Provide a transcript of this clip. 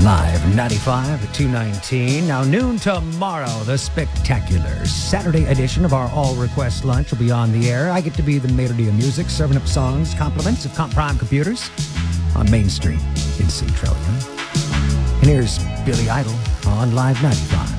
Live 95 at 219. Now, noon tomorrow, the spectacular Saturday edition of our All Request Lunch will be on the air. I get to be the melody of music, serving up songs, compliments of Comp Prime Computers on Main Street in Centralia. And here's Billy Idol on Live 95.